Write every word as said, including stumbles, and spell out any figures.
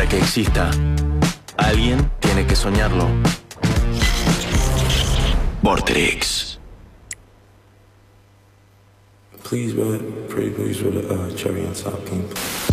Para que exista, alguien tiene que soñarlo. Vortex. Please, bud, pretty please with a uh, cherry on top, can you?